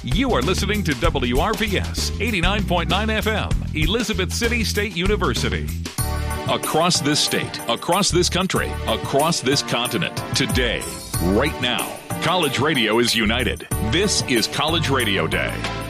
You are listening to WRVS 89.9 FM, Elizabeth City State University. Across this state, across this country, across this continent, today, right now, college radio is united. This is College Radio Day.